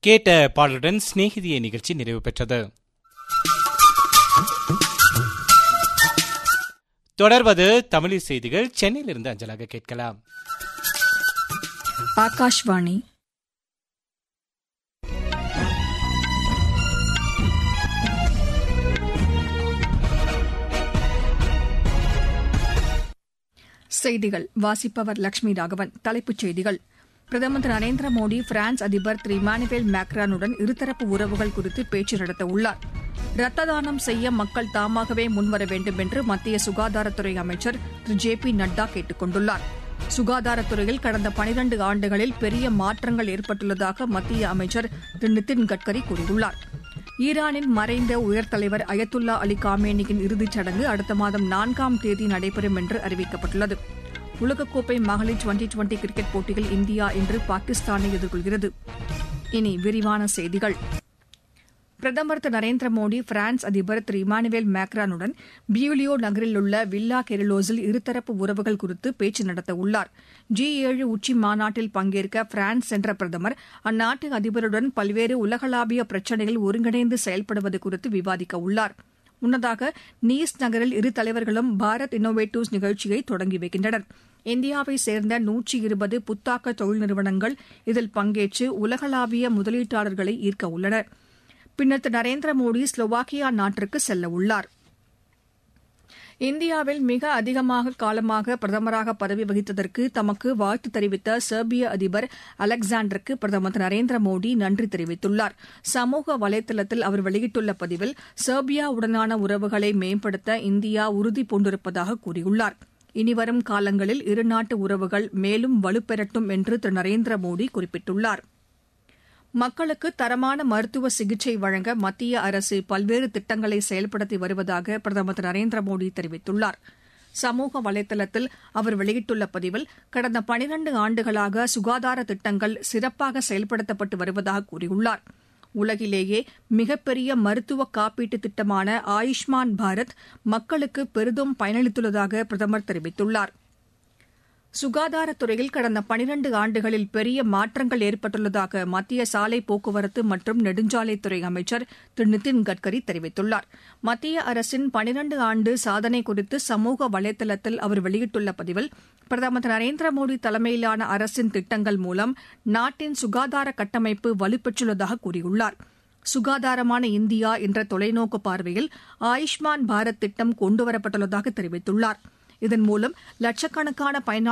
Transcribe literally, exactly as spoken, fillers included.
கேட்ட பாடலுடன் சிநேகிதிய நிகழ்ச்சி நிறைவு பெற்றது. தொடர்வது தமிழ் செய்திகள். சென்னையிலிருந்து அஞ்சலாக கேட்கலாம். ஆகாஷ்வாணி. செய்திகள் வாசிப்பவர் லட்சுமி ராகவன். தலைப்புச் செய்திகள். பிரதமர் திரு நரேந்திர மோடி பிரான்ஸ் அதிபர் திரு இமானுவேல் மேக்ரானுடன் இருதரப்பு உறவுகள் குறித்து பேச்சு நடத்த உள்ளார். ரத்த தானம் செய்ய மக்கள் தாமாகவே முன்வர வேண்டும் என்று மத்திய சுகாதாரத்துறை அமைச்சர் திரு ஜே பி நட்டா கேட்டுக் கொண்டுள்ளார். சுகாதாரத்துறையில் கடந்த பனிரண்டு ஆண்டுகளில் பெரிய மாற்றங்கள் ஏற்பட்டுள்ளதாக மத்திய அமைச்சர் திரு நிதின் கட்கரி கூறியுள்ளார். ஈரானின் மறைந்த உயர்தலைவர் அயத்துல்லா அலி காமேனியின் இறுதிச் சடங்கு அடுத்த மாதம் நான்காம் தேதி நடைபெறும் என்று அறிவிக்கப்பட்டுள்ளது. உலகக்கோப்பை மகளிர் டுவெண்டி டுவெண்டி கிரிக்கெட் போட்டியில் இந்தியா இன்று பாகிஸ்தானை எதிர்கொள்கிறது. இனி விரிவான செய்திகள். பிரதமர் திரு நரேந்திர மோடி பிரான்ஸ் அதிபர் திரு இமானுவேல் மேக்ரானுடன் பியூலியோ நகரில் உள்ள வில்லா கெரிலோஸில் இருதரப்பு உறவுகள் குறித்து பேச்சு நடத்த உள்ளார். ஜி ஏழு உச்சி மாநாட்டில் பங்கேற்க பிரான்ஸ் சென்ற பிரதமர் அந்நாட்டு அதிபருடன் பல்வேறு உலகளாவிய பிரச்சினைகள் ஒருங்கிணைந்து செயல்படுவது குறித்து விவாதிக்க உள்ளார். முன்னதாக நீஸ் நகரில் இரு தலைவர்களும் பாரத் இன்னோவேட்டிவ்ஸ் நிகழ்ச்சியை தொடங்கி வைக்கின்றனர். இந்தியாவை சேர்ந்த நூற்றி இருபது புத்தாக்க தொழில் நிறுவனங்கள் இதில் பங்கேற்று உலகளாவிய முதலீட்டாளர்களை ஈர்க்க உள்ளனர். பின்னர் திரு நரேந்திர மோடி ஸ்லோவாக்கியா நாட்டிற்கு செல்ல உள்ளார். இந்தியாவில் மிக அதிகமாக காலமாக பிரதமராக பதவி வகித்ததற்கு தமக்கு வாழ்த்து தெரிவித்த செர்பிய அதிபர் அலெக்சாண்டருக்கு பிரதமர் திரு நரேந்திர மோடி நன்றி தெரிவித்துள்ளார். சமூக வலைதளத்தில் அவர் வெளியிட்டுள்ள பதிவில் செர்பியாவுடனான உறவுகளை மேம்படுத்த இந்தியா உறுதி பூண்டிருப்பதாக கூறியுள்ளார். இனிவரும் காலங்களில் இருநாட்டு உறவுகள் மேலும் வலுப்பெறட்டும் என்று திரு நரேந்திர மோடி குறிப்பிட்டுள்ளார். மக்களுக்கு தரமான மருத்துவ சிகிச்சை வழங்க மத்திய அரசு பல்வேறு திட்டங்களை செயல்படுத்தி வருவதாக பிரதமர் திரு நரேந்திர மோடி தெரிவித்துள்ளார். சமூக வலைதளத்தில் அவர் வெளியிட்டுள்ள பதிவில் கடந்த பனிரண்டு ஆண்டுகளாக சுகாதார திட்டங்கள் சிறப்பாக செயல்படுத்தப்பட்டு வருவதாக கூறியுள்ளார். உலகிலேயே மிகப்பெரிய மருத்துவ காப்பீட்டு திட்டமான ஆயுஷ்மான் பாரத் மக்களுக்கு பெரிதும் பயனளித்துள்ளதாக பிரதமர் தெரிவித்துள்ளார். சுகாதாரத்துறையில் கடந்த பனிரண்டு ஆண்டுகளில் பெரிய மாற்றங்கள் ஏற்பட்டுள்ளதாக மத்திய சாலை போக்குவரத்து மற்றும் நெடுஞ்சாலைத்துறை அமைச்சர் திரு நிதின் கட்கரி தெரிவித்துள்ளார். மத்திய அரசின் பனிரண்டு ஆண்டு சாதனை குறித்து சமூக வலைதளத்தில் அவர் வெளியிட்டுள்ள பதிவில் பிரதமர் திரு நரேந்திர மோடி தலைமையிலான அரசின் திட்டங்கள் மூலம் நாட்டின் சுகாதார கட்டமைப்பு வலுப்பெற்றுள்ளதாக கூறியுள்ளார். சுகாதாரமான இந்தியா என்ற தொலைநோக்கு பார்வையில் ஆயுஷ்மான் பாரத் திட்டம் கொண்டுவரப்பட்டுள்ளதாக தெரிவித்துள்ளார். இதன் மூலம் லட்சக்கணக்கான பயனாளர்கள்